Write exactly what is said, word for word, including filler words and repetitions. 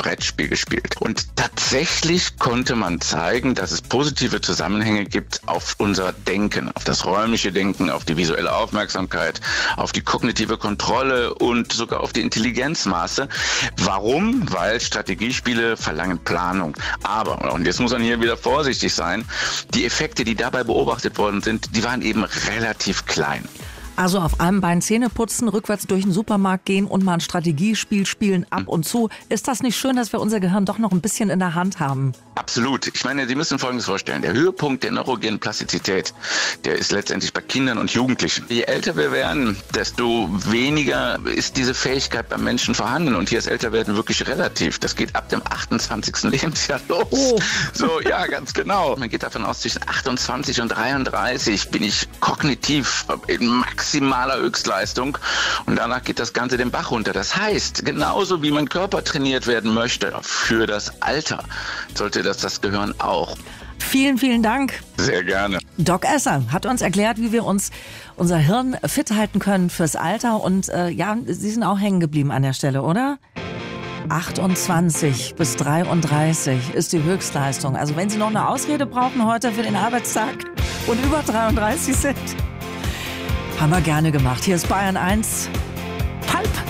Brettspiel gespielt. Und tatsächlich konnte man zeigen, dass es positive Zusammenhänge gibt auf unser Denken, auf das räumliche Denken, auf die visuelle Aufmerksamkeit, auf die kognitive Kontrolle und sogar auf die Intelligenzmaße. Warum? Weil Strategiespiele verlangen Planung. Aber, und jetzt muss man hier wieder vorsichtig sein, die Effekte, die dabei beobachtet worden sind, die waren eben relativ klein. Also auf einem Bein Zähne putzen, rückwärts durch den Supermarkt gehen und mal ein Strategiespiel spielen ab und zu. Ist das nicht schön, dass wir unser Gehirn doch noch ein bisschen in der Hand haben? Absolut. Ich meine, Sie müssen Folgendes vorstellen. Der Höhepunkt der neurogenen Plastizität, der ist letztendlich bei Kindern und Jugendlichen. Je älter wir werden, desto weniger ist diese Fähigkeit beim Menschen vorhanden. Und hier ist Älterwerden wirklich relativ. Das geht ab dem achtundzwanzigsten Lebensjahr los. Oh. So, ja, ganz genau. Man geht davon aus, zwischen achtundzwanzig und dreiunddreißig bin ich kognitiv in maximaler Höchstleistung. Und danach geht das Ganze den Bach runter. Das heißt, genauso wie mein Körper trainiert werden möchte für das Alter, sollte das das Gehirn auch. Vielen, vielen Dank. Sehr gerne. Doc Esser hat uns erklärt, wie wir uns unser Hirn fit halten können fürs Alter. Und äh, ja, Sie sind auch hängen geblieben an der Stelle, oder? achtundzwanzig bis dreiunddreißig ist die Höchstleistung. Also wenn Sie noch eine Ausrede brauchen heute für den Arbeitstag und über dreiunddreißig sind, haben wir gerne gemacht. Hier ist Bayern eins. Palp.